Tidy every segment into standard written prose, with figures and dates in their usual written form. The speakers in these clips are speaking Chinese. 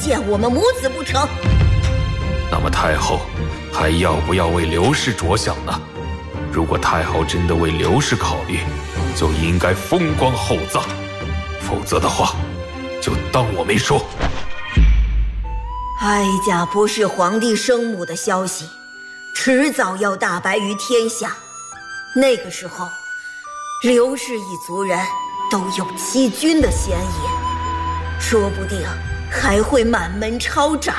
见我们母子不成？ 那么太后还要不要为刘氏着想呢？如果太后真的为刘氏考虑，就应该风光厚葬，否则的话，就当我没说。 哀家不是皇帝生母的消息，迟早要大白于天下。那个时候，刘氏一族人都有欺君的嫌疑，说不定还会满门抄斩。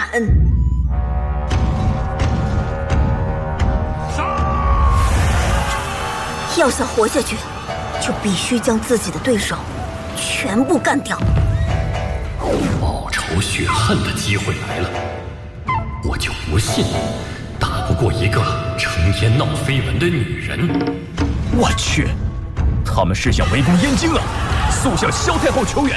要想活下去，就必须将自己的对手全部干掉。 报仇雪恨的机会来了，我就不信打不过一个成天闹绯闻的女人。 我去，他们是想围攻燕京啊！速向萧太后求援。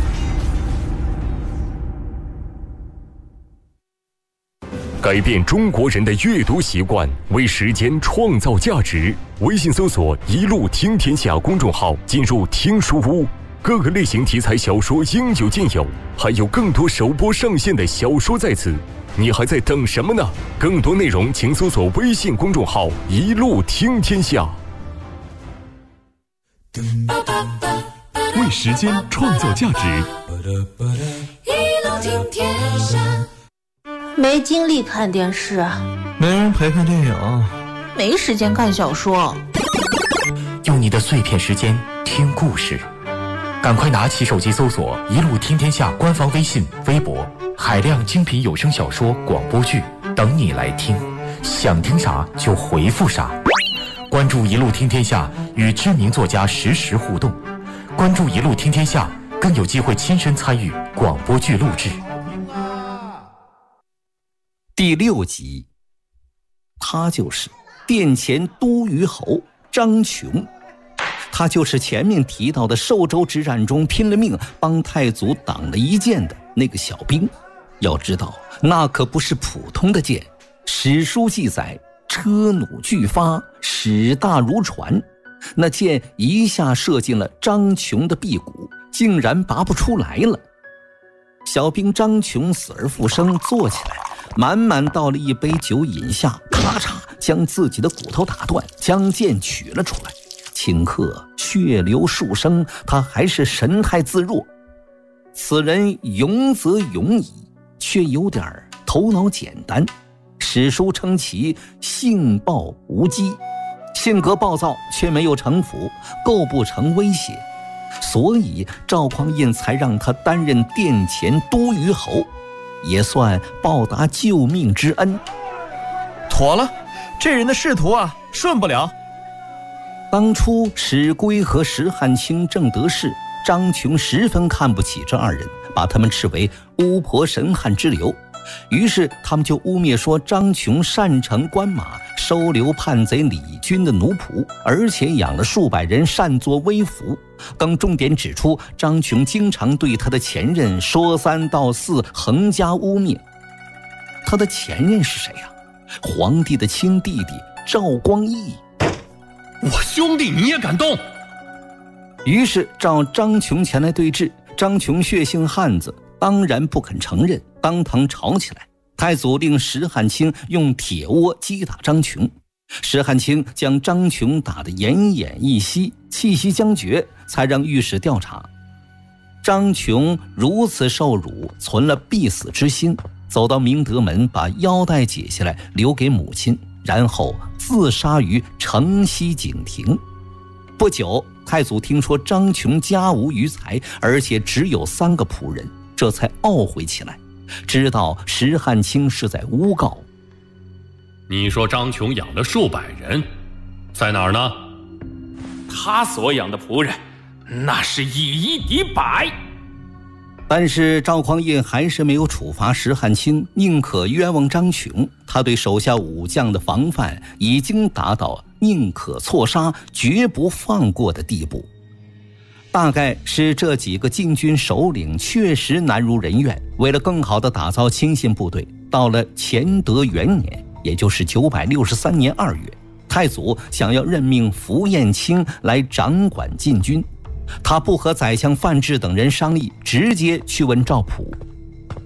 改变中国人的阅读习惯，为时间创造价值。微信搜索“一路听天下”公众号，进入听书屋，各个类型题材小说应有尽有，还有更多首播上线的小说在此，你还在等什么呢？更多内容请搜索微信公众号“一路听天下”。为时间创造价值， 一路听天下。 没精力看电视， 没人陪看电影， 没时间看小说。 用你的碎片时间听故事，赶快拿起手机搜索“一路听天下”官方微信、微博，海量精品有声小说、广播剧等你来听，想听啥就回复啥。关注“一路听天下”，与知名作家实时互动。关注“一路听天下”，更有机会亲身参与广播剧录制。 第6集，他就是殿前都虞侯张琼，他就是前面提到的寿州之战中拼了命帮太祖挡了一箭的那个小兵。要知道，那可不是普通的箭，史书记载，车弩俱发，矢大如船。那箭一下射进了张琼的臂骨，竟然拔不出来了。小兵张琼死而复生，坐起来，满满倒了一杯酒饮下，咔嚓将自己的骨头打断，将剑取了出来。顷刻血流数升，他还是神态自若。此人勇则勇矣，却有点头脑简单。史书称其性暴无羁，性格暴躁却没有城府，构不成威胁，所以赵匡胤才让他担任殿前都虞侯，也算报答救命之恩。 妥了，这人的仕途啊，顺不了。 当初史圭和石汉卿正得势，张琼十分看不起这二人，把他们斥为巫婆神汉之流。于是他们就污蔑说张琼擅乘官马，收留叛贼李军的奴仆，而且养了数百人擅作威服，更重点指出张琼经常对他的前任说三道四，横加污蔑。他的前任是谁呀？皇帝的亲弟弟赵光义。 我兄弟你也敢动？ 于是召张琼前来对质，张琼血性汉子，当然不肯承认，当堂吵起来。太祖令石汉卿用铁窝击打张琼，石汉卿将张琼打得奄奄一息，气息将绝，才让御史调查。张琼如此受辱，存了必死之心，走到明德门，把腰带解下来留给母亲，然后自杀于城西景亭。不久，太祖听说张琼家无余财，而且只有3个仆人，这才懊悔起来，知道石汉卿是在诬告。 你说张琼养了数百人，在哪儿呢？ 他所养的仆人，那是以1敌100。 但是赵匡胤还是没有处罚石汉卿，宁可冤枉张琼。他对手下武将的防范已经达到宁可错杀绝不放过的地步。大概是这几个禁军首领确实难如人愿，为了更好地打造亲信部队，到了乾德元年，也就是963年2月，太祖想要任命符彦卿来掌管禁军。他不和宰相范质等人商议，直接去问赵普。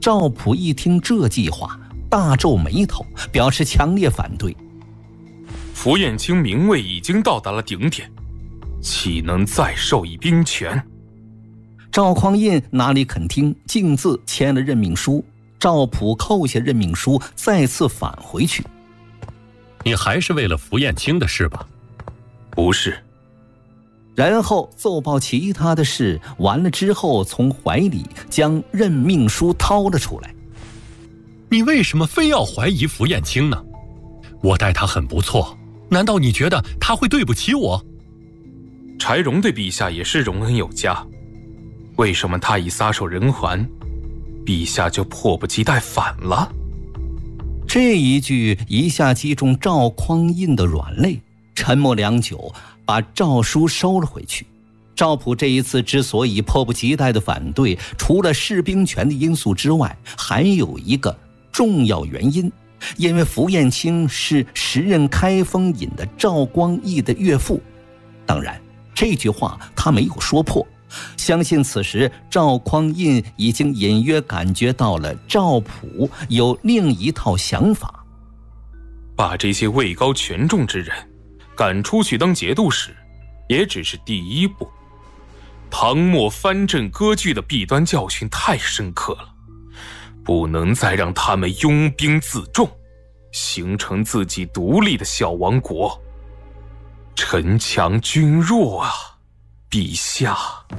赵普一听这计划，大皱眉头，表示强烈反对。 符彦卿名位已经到达了顶点，岂能再授以兵权？ 赵匡胤哪里肯听，径自签了任命书。赵普扣下任命书，再次返回去。 你还是为了符彦卿的事吧？ 不是。 然后奏报其他的事，完了之后，从怀里将任命书掏了出来。 你为什么非要怀疑符彦卿呢？我待他很不错，难道你觉得他会对不起我？ 柴荣对陛下也是容恩有加，为什么他已撒手人寰，陛下就迫不及待反了？ 这一句一下击中赵匡胤的软肋，沉默良久，把诏书收了回去。赵普这一次之所以迫不及待的反对，除了士兵权的因素之外，还有一个重要原因，因为符彦卿是时任开封尹的赵光义的岳父。当然，这句话他没有说破，相信此时赵匡胤已经隐约感觉到了赵普有另一套想法。 把这些位高权重之人赶出去当节度使，也只是第一步。唐末藩镇割据的弊端教训太深刻了，不能再让他们拥兵自重，形成自己独立的小王国。臣强君弱啊，陛下。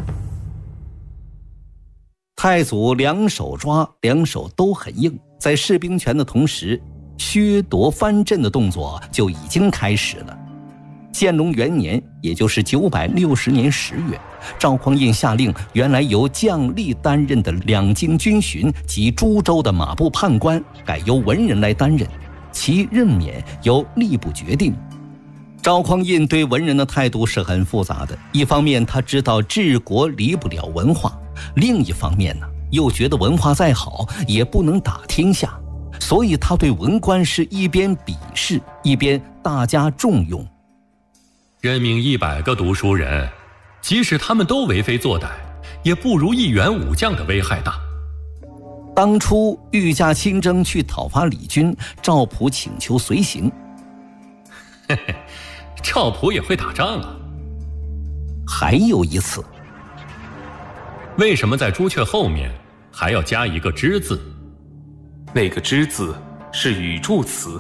太祖两手抓，两手都很硬，在士兵权的同时，削夺藩镇的动作就已经开始了。建隆元年，也就是960年10月，赵匡胤下令，原来由将吏担任的两京军巡及株洲的马步判官，改由文人来担任，其任免由吏部决定。赵匡胤对文人的态度是很复杂的，一方面他知道治国离不了文化，另一方面呢，又觉得文化再好也不能打天下，所以他对文官是一边鄙视，一边大加重用。 任命100个读书人，即使他们都为非作歹，也不如1员武将的危害大。 当初御驾亲征去讨伐李军，赵普请求随行。 嘿嘿，赵普也会打仗啊。 还有一次， 为什么在朱雀后面还要加一个之字？ 那个之字是语助词。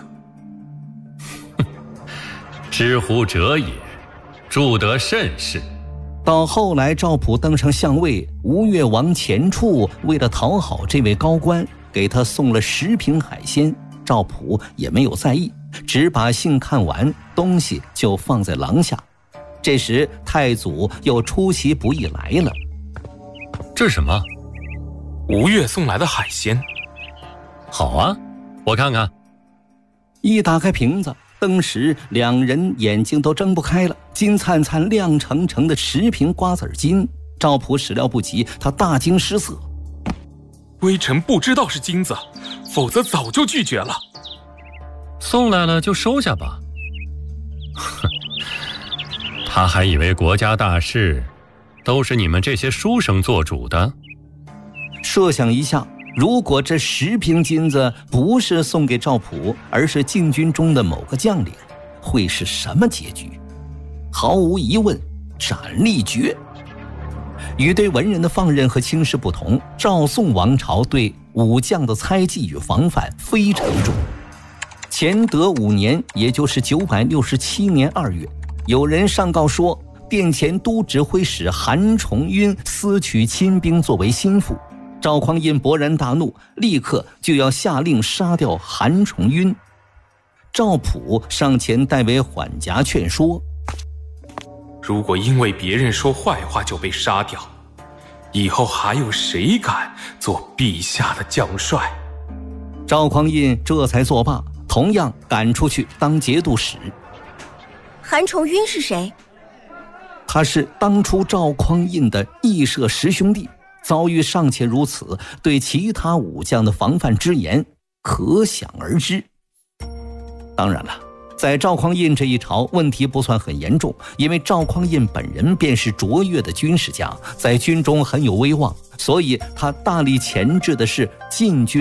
知乎者也，助得甚是。 到后来赵普登上相位，吴越王钱俶为了讨好这位高官，给他送了10瓶海鲜，赵普也没有在意，只把信看完，东西就放在廊下。这时太祖又出其不意来了。 这是什么？ 吴越送来的海鲜。 好啊，我看看。 一打开瓶子，当时两人眼睛都睁不开了，金灿灿亮澄澄的10瓶瓜子金。赵普始料不及，他大惊失色。 微臣不知道是金子，否则早就拒绝了。 送来了就收下吧。哼，他还以为国家大事都是你们这些书生做主的。 设想一下，如果这10瓶金子不是送给赵普，而是禁军中的某个将领，会是什么结局？毫无疑问，斩立决。与对文人的放任和轻视不同，赵宋王朝对武将的猜忌与防范非常重。乾德5年，也就是967年2月，有人上告说，殿前都指挥使韩重晕私取亲兵作为心腹。赵匡胤勃然大怒，立刻就要下令杀掉韩重晕。赵普上前代为缓颊劝说， 如果因为别人说坏话就被杀掉，以后还有谁敢做陛下的将帅？ 赵匡胤这才作罢，同样赶出去当节度使。 韩重晕是谁？ 他是当初赵匡胤的义社10兄弟，遭遇尚且如此，对其他武将的防范之严可想而知。当然了， 在赵匡胤这一朝，问题不算很严重，因为赵匡胤本人便是卓越的军事家，在军中很有威望，所以他大力钳制的是禁军